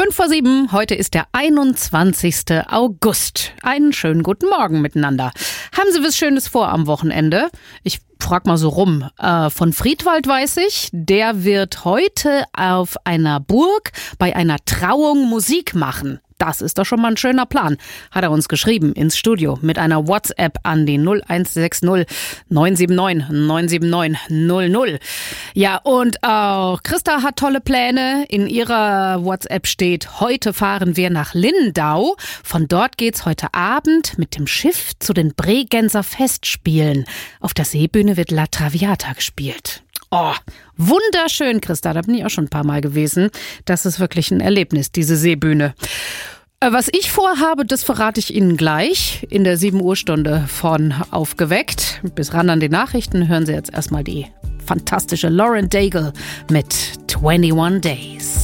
5:07, heute ist der 21. August. Einen schönen guten Morgen miteinander. Haben Sie was Schönes vor am Wochenende? Ich frag mal so rum. Von Friedwald weiß ich, der wird heute auf einer Burg bei einer Trauung Musik machen. Das ist doch schon mal ein schöner Plan, hat er uns geschrieben ins Studio mit einer WhatsApp an die 0160 979 979 00. Ja, und auch Christa hat tolle Pläne. In ihrer WhatsApp steht, heute fahren wir nach Lindau. Von dort geht's heute Abend mit dem Schiff zu den Bregenzer Festspielen. Auf der Seebühne wird La Traviata gespielt. Oh, wunderschön, Christa, da bin ich auch schon ein paar Mal gewesen. Das ist wirklich ein Erlebnis, diese Seebühne. Was ich vorhabe, das verrate ich Ihnen gleich in der 7 Uhr Stunde von Aufgeweckt. Bis ran an die Nachrichten hören Sie jetzt erstmal die fantastische Lauren Daigle mit 21 Days.